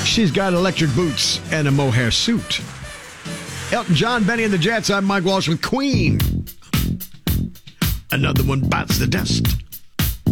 She's got electric boots and a mohair suit. Elton John, Benny and the Jets. I'm Mike Walsh with Queen. Another one bites the dust.